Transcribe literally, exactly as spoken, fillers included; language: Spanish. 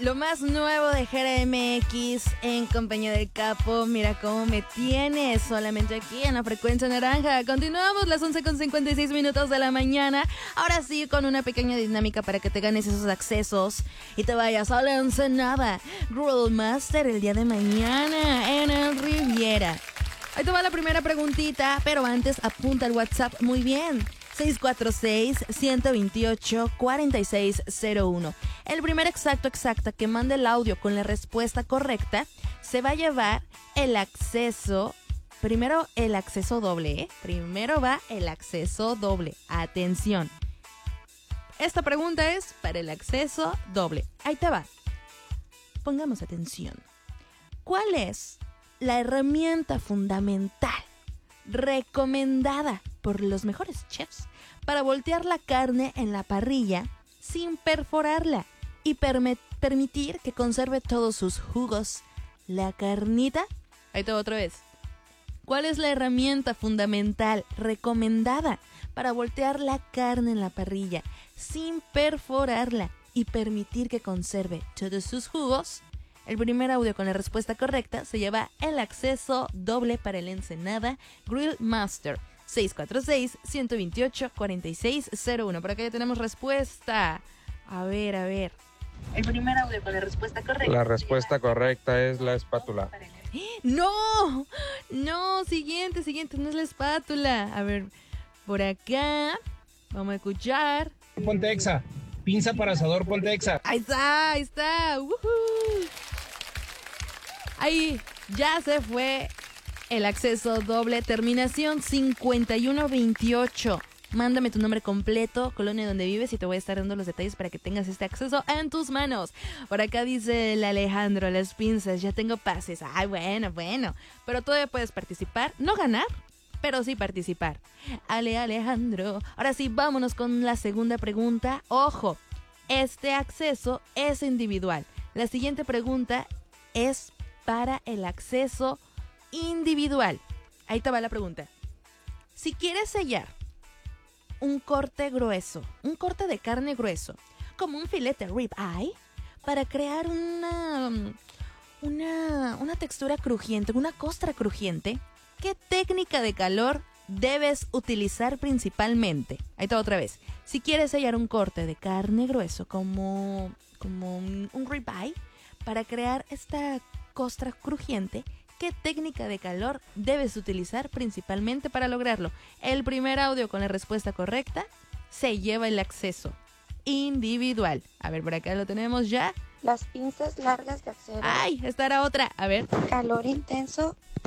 Lo más nuevo de Jera M X en compañía del Capo. Mira cómo me tienes, solamente aquí en la frecuencia naranja. Continuamos las once con cincuenta y seis minutos de la mañana. Ahora sí, con una pequeña dinámica para que te ganes esos accesos y te vayas a la Ensenada Grill Master el día de mañana en el Riviera. Ahí te va la primera preguntita, pero antes apunta el WhatsApp muy bien. seis cuatro seis, uno dos ocho, cuatro seis cero uno. El primer exacto exacta que mande el audio con la respuesta correcta se va a llevar el acceso. Primero el acceso doble, ¿eh? Primero va el acceso doble. Atención. Esta pregunta es para el acceso doble. Ahí te va. Pongamos atención. ¿Cuál es la herramienta fundamental recomendada por los mejores chefs para voltear la carne en la parrilla sin perforarla y perme- permitir que conserve todos sus jugos? La carnita. Ahí te va otra vez. ¿Cuál es la herramienta fundamental recomendada para voltear la carne en la parrilla sin perforarla y permitir que conserve todos sus jugos? El primer audio con la respuesta correcta se lleva el acceso doble para el Ensenada Grill Master. seis cuatro seis, uno dos ocho, cuatro seis cero uno. Por acá ya tenemos respuesta. A ver, a ver. El primer audio con la respuesta correcta. La respuesta correcta es la espátula. ¡No! No, siguiente, siguiente, no es la espátula. A ver, por acá. Vamos a escuchar. Ponte exa. Pinza para asador, ponte exa. Ahí está, ahí está. ¡Woohoo! Ahí ya se fue el acceso doble. Terminación cincuenta y uno veintiocho. Mándame tu nombre completo, colonia donde vives y te voy a estar dando los detalles para que tengas este acceso en tus manos. Por acá dice el Alejandro, las pinzas, ya tengo pases. Ay, bueno, bueno. Pero todavía puedes participar, no ganar, pero sí participar. Ale Alejandro. Ahora sí, vámonos con la segunda pregunta. Ojo, este acceso es individual. La siguiente pregunta es para el acceso individual. Ahí te va la pregunta. Si quieres sellar un corte grueso, un corte de carne grueso, como un filete rib eye, para crear una, una, una textura crujiente, una costra crujiente, ¿qué técnica de calor debes utilizar principalmente? Ahí está otra vez. Si quieres sellar un corte de carne grueso, como, como un, un rib eye, para crear esta costra crujiente, ¿qué técnica de calor debes utilizar principalmente para lograrlo? El primer audio con la respuesta correcta se lleva el acceso individual. A ver, por acá lo tenemos ya. Las pinzas largas de acero. ¡Ay! Esta era otra. A ver. Calor intenso